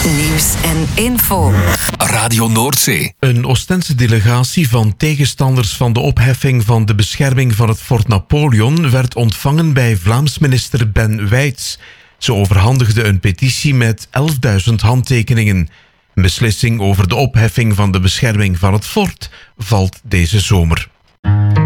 Nieuws en info. Radio Noordzee. Een Oostense delegatie van tegenstanders van de opheffing van de bescherming van het Fort Napoleon werd ontvangen bij Vlaams minister Ben Wijts. Ze overhandigde een petitie met 11.000 handtekeningen. Een beslissing over de opheffing van de bescherming van het fort valt deze zomer.